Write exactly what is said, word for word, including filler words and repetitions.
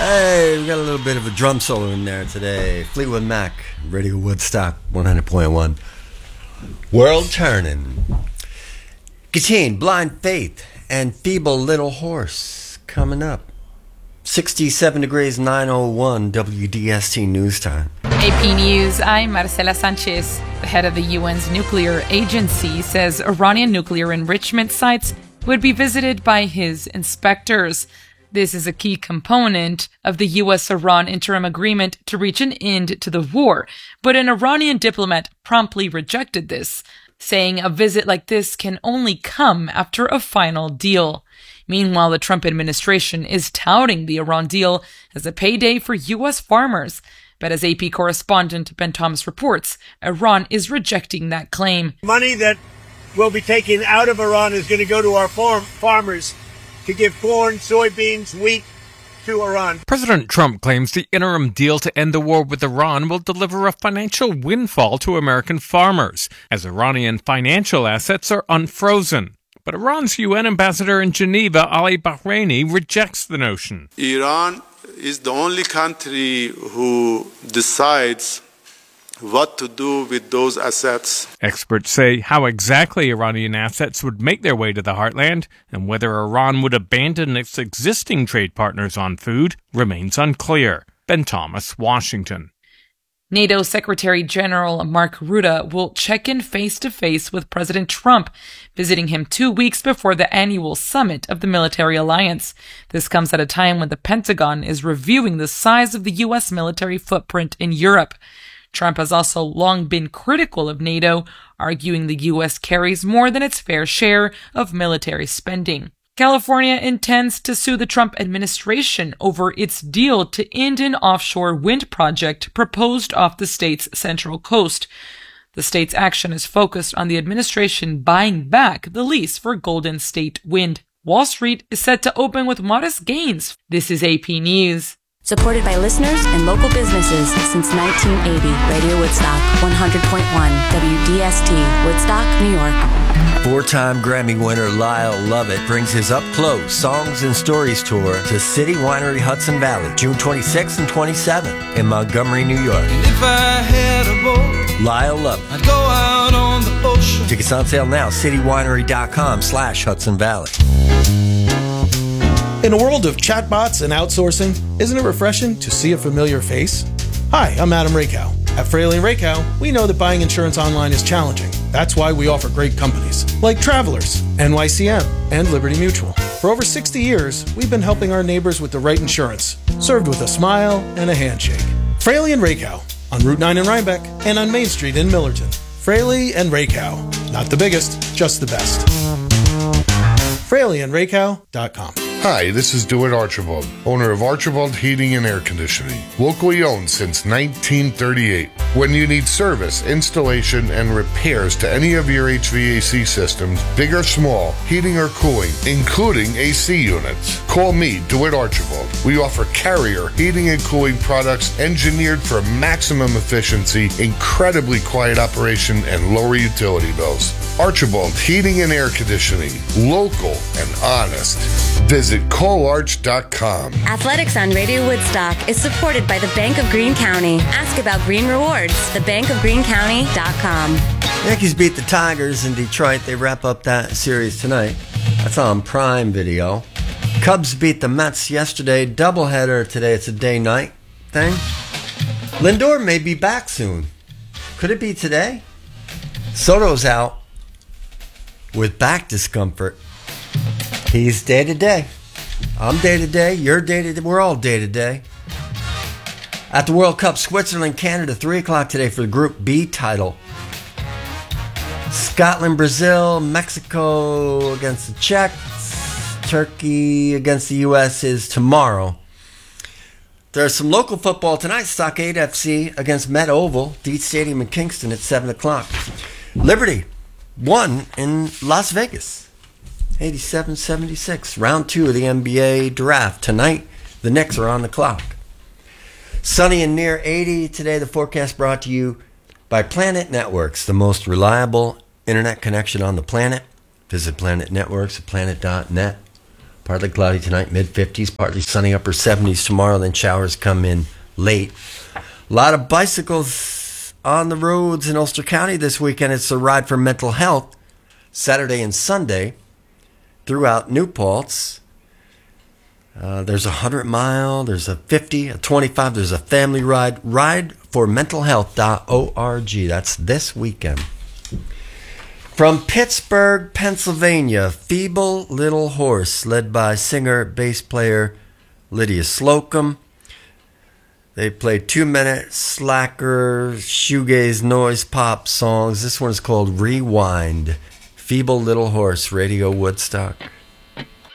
Hey, we got a little bit of a drum solo in there today. Fleetwood Mac, Radio Woodstock, one hundred point one. World Turning. Gatine, Blind Faith, and Feeble Little Horse coming up. sixty-seven degrees, nine oh one W D S T News Time. A P News, I'm Marcela Sanchez. The head of the U N's nuclear agency says Iranian nuclear enrichment sites would be visited by his inspectors. This is a key component of the U S-Iran interim agreement to reach an end to the war, but an Iranian diplomat promptly rejected this, saying a visit like this can only come after a final deal. Meanwhile, the Trump administration is touting the Iran deal as a payday for U S farmers. But as A P correspondent Ben Thomas reports, Iran is rejecting that claim. Money that will be taken out of Iran is going to go to our farm farmers to give corn, soybeans, wheat to Iran. President Trump claims the interim deal to end the war with Iran will deliver a financial windfall to American farmers, as Iranian financial assets are unfrozen. But Iran's U N ambassador in Geneva, Ali Bahraini, rejects the notion. Iran is the only country who decides what to do with those assets. Experts say how exactly Iranian assets would make their way to the heartland and whether Iran would abandon its existing trade partners on food remains unclear. Ben Thomas, Washington. NATO Secretary General Mark Rutte will check in face-to-face with President Trump, visiting him two weeks before the annual summit of the military alliance. This comes at a time when the Pentagon is reviewing the size of the U S military footprint in Europe. Trump has also long been critical of NATO, arguing the U S carries more than its fair share of military spending. California intends to sue the Trump administration over its deal to end an offshore wind project proposed off the state's central coast. The state's action is focused on the administration buying back the lease for Golden State Wind. Wall Street is set to open with modest gains. This is A P News. Supported by listeners and local businesses since nineteen eighty. Radio Woodstock, one hundred point one W D S T, Woodstock, New York. Four-time Grammy winner Lyle Lovett brings his up-close Songs and Stories tour to City Winery Hudson Valley, June twenty-sixth and twenty-seventh in Montgomery, New York. And if I had a boat, Lyle Lovett. I'd go out on the ocean. Tickets on sale now, citywinery.com slash Hudson Valley. In a world of chatbots and outsourcing, isn't it refreshing to see a familiar face? Hi, I'm Adam Rakow. At Fraley and Rakow, we know that buying insurance online is challenging. That's why we offer great companies like Travelers, N Y C M, and Liberty Mutual. For over sixty years, we've been helping our neighbors with the right insurance, served with a smile and a handshake. Fraley and Rakow, on Route nine in Rhinebeck and on Main Street in Millerton. Fraley and Rakow, not the biggest, just the best. Fraley and Rakow dot com. Hi, this is Dewitt Archibald, owner of Archibald Heating and Air Conditioning, locally owned since nineteen thirty-eight. When you need service, installation, and repairs to any of your H V A C systems, big or small, heating or cooling, including A C units, call me, Dewitt Archibald. We offer Carrier heating and cooling products engineered for maximum efficiency, incredibly quiet operation, and lower utility bills. Archibald Heating and Air Conditioning, local and honest. Visit call arch dot com. Athletics on Radio Woodstock is supported by the Bank of Greene County. Ask about Green Rewards, the bank of greene county dot com. Yankees beat the Tigers in Detroit. They wrap up that series tonight. That's on Prime Video. Cubs beat the Mets yesterday. Doubleheader today. It's a day-night thing. Lindor may be back soon. Could it be today? Soto's out with back discomfort. He's day-to-day. I'm day-to-day. You're day-to-day. We're all day-to-day. At the World Cup, Switzerland, Canada, three o'clock today for the Group B title. Scotland, Brazil, Mexico against the Czechs. Turkey against the U S is tomorrow. There's some local football tonight. Stockade F C against Met Oval, Deet Stadium in Kingston at seven o'clock. Liberty won in Las Vegas. eighty-seven seventy-six. Round two of the N B A draft. Tonight, the Knicks are on the clock. Sunny and near eighty. Today, the forecast brought to you by Planet Networks, the most reliable internet connection on the planet. Visit Planet Networks at planet dot net. Partly cloudy tonight, mid fifties, partly sunny, upper seventies tomorrow, then showers come in late. A lot of bicycles on the roads in Ulster County this weekend. It's a ride for mental health, Saturday and Sunday, throughout New Paltz. Uh, there's a one hundred mile, there's a fifty, a twenty-five, there's a family ride. ride for mental health dot org. That's this weekend. From Pittsburgh, Pennsylvania, Feeble Little Horse, led by singer, bass player Lydia Slocum. They played two-minute slacker, shoegaze, noise pop songs. This one's called Rewind. Feeble Little Horse, Radio Woodstock.